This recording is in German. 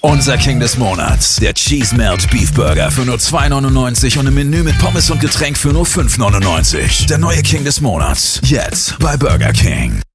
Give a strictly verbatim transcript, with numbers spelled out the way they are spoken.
Unser King des Monats, der Cheese Melt Beef Burger für nur zwei neunundneunzig und im Menü mit Pommes und Getränk für nur fünf neunundneunzig. Der neue King des Monats, jetzt bei Burger King.